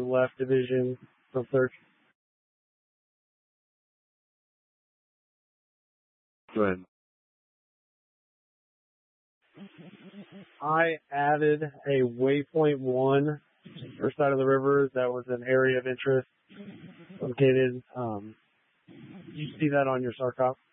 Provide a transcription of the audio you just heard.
left division from search. Go ahead. I added a waypoint 1 first side of the river that was an area of interest located. You see that on your Sarcop?